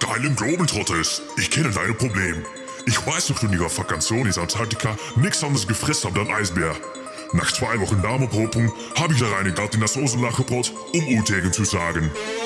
Geilen Globetrotters, ich kenne dein Problem. Ich weiß noch, du in ihrer Vakantion in Antarktika nichts anderes gefressen habt als Eisbär. Nach 2 Wochen Darmopropung habe ich da reingehört in das Osenlacherbrot, um U-Tegen zu sagen.